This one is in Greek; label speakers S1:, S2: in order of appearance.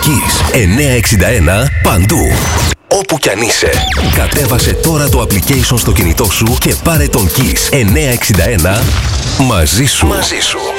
S1: Kiss 961 παντού. Όπου κι αν είσαι, κατέβασε τώρα το application στο κινητό σου και πάρε τον Kiss 961 μαζί σου.